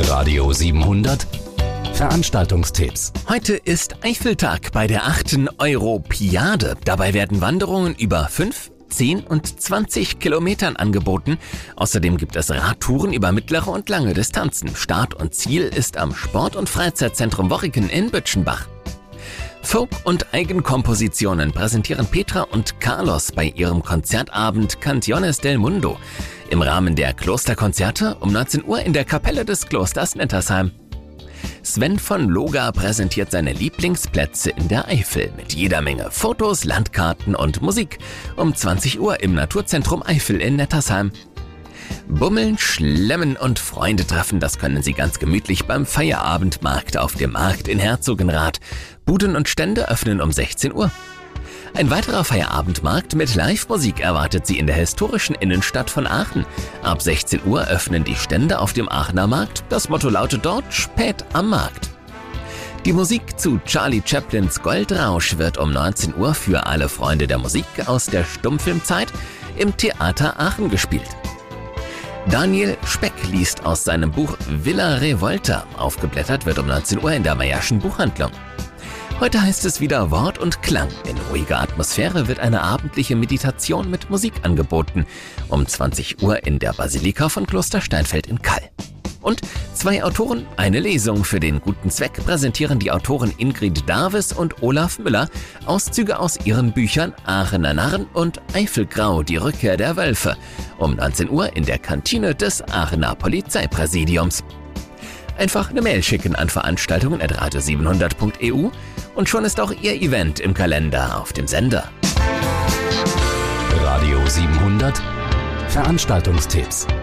Radio 700 Veranstaltungstipps. Heute ist Eifeltag bei der 8. Europiade. Dabei werden Wanderungen über 5, 10 und 20 Kilometern angeboten. Außerdem gibt es Radtouren über mittlere und lange Distanzen. Start und Ziel ist am Sport- und Freizeitzentrum Worriken in Bütschenbach. Folk- und Eigenkompositionen präsentieren Petra und Carlos bei ihrem Konzertabend Canciones del Mundo. Im Rahmen der Klosterkonzerte um 19 Uhr in der Kapelle des Klosters Nettersheim. Sven von Loga präsentiert seine Lieblingsplätze in der Eifel mit jeder Menge Fotos, Landkarten und Musik um 20 Uhr im Naturzentrum Eifel in Nettersheim. Bummeln, Schlemmen und Freunde treffen, das können Sie ganz gemütlich beim Feierabendmarkt auf dem Markt in Herzogenrath. Buden und Stände öffnen um 16 Uhr. Ein weiterer Feierabendmarkt mit Live-Musik erwartet Sie in der historischen Innenstadt von Aachen. Ab 16 Uhr öffnen die Stände auf dem Aachener Markt. Das Motto lautet dort Spät am Markt. Die Musik zu Charlie Chaplins Goldrausch wird um 19 Uhr für alle Freunde der Musik aus der Stummfilmzeit im Theater Aachen gespielt. Daniel Speck liest aus seinem Buch Villa Revolta. Aufgeblättert wird um 19 Uhr in der Mayer'schen Buchhandlung. Heute heißt es wieder Wort und Klang. In ruhiger Atmosphäre wird eine abendliche Meditation mit Musik angeboten. Um 20 Uhr in der Basilika von Kloster Steinfeld in Kall. Und 2 Autoren, eine Lesung für den guten Zweck, präsentieren die Autoren Ingrid Darwes und Olaf Müller Auszüge aus ihren Büchern Aachener Narren und Eifelgrau, die Rückkehr der Wölfe. Um 19 Uhr in der Kantine des Aachener Polizeipräsidiums. Einfach eine Mail schicken an veranstaltungen@radio700.eu und schon ist auch Ihr Event im Kalender auf dem Sender. Radio 700 Veranstaltungstipps.